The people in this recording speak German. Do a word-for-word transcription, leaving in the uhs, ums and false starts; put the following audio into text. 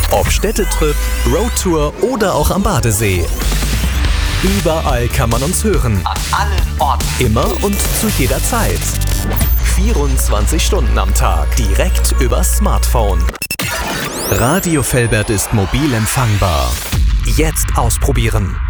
Ob Städtetrip, Roadtour oder auch am Badesee. Überall kann man uns hören. An allen Orten. Immer und zu jeder Zeit. vierundzwanzig Stunden am Tag. Direkt übers Smartphone. Radio Velbert ist mobil empfangbar. Jetzt ausprobieren.